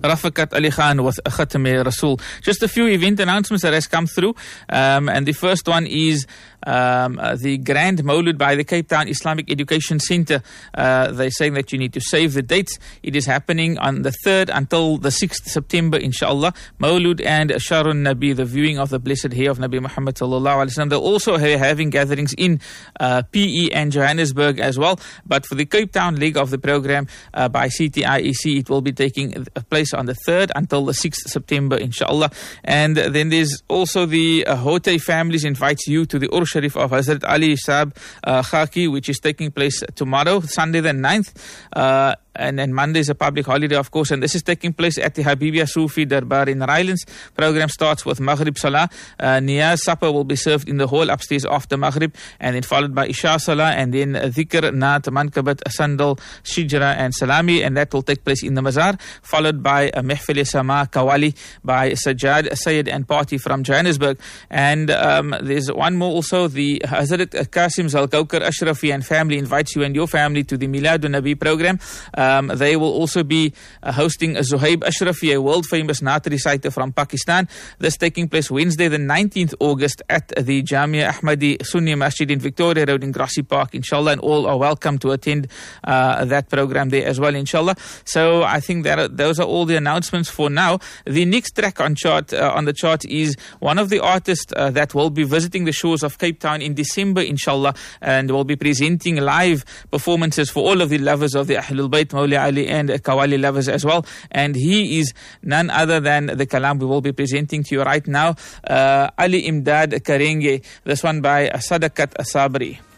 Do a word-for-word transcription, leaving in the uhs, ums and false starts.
Rafiqat Ali Khan with Khatame Rasul. Just a few event announcements that has come through, um, and the first one is Um, uh, the Grand Maulud by the Cape Town Islamic Education Centre. Uh, they're saying that you need to save the dates. It is happening on the third until the sixth September, inshallah. Maulud and Sharun Nabi, the viewing of the blessed hair of Nabi Muhammad sallallahu alaihi wasallam. They're also ha- having gatherings in uh, P E and Johannesburg as well. But for the Cape Town leg of the program uh, by C T I E C, it will be taking place on the third until the sixth September, inshallah. And then there's also the uh, Hote families invites you to the Ur Sharif of Hazrat Ali Saab uh, Khaki, which is taking place tomorrow, Sunday the ninth. Uh, And then Monday is a public holiday, of course, and this is taking place at the Habibia Sufi Darbar in Rylands. Program starts with Maghrib Salah. Uh, Niyaz supper will be served in the hall upstairs after Maghrib, and then followed by Isha Salah, and then Dhikr, Naat, Mankabat, Sandal, Shijra, and Salami, and that will take place in the Mazar, followed by a Mehfil Sama Kawali by Sajjad Sayyid and party from Johannesburg. And um, there's one more also, the Hazrat Qasim Zalkaukar Ashrafi and family invites you and your family to the Miladun Nabi program. Um, they will also be uh, hosting a Zuhaib Ashrafi, a world-famous Naat reciter from Pakistan. This taking place Wednesday, the nineteenth August at the Jamia Ahmadi Sunni Masjid in Victoria Road in Grassy Park, inshallah. And all are welcome to attend uh, that program there as well, inshallah. So I think that are, those are all the announcements for now. The next track on chart uh, on the chart is one of the artists uh, that will be visiting the shores of Cape Town in December, inshallah, and will be presenting live performances for all of the lovers of the Ahlul Bayt, Mawli Ali and Kawali lovers as well. And he is none other than the kalam we will be presenting to you right now, uh, Ali Imdad Karenge, this one by Sadakat Sabri.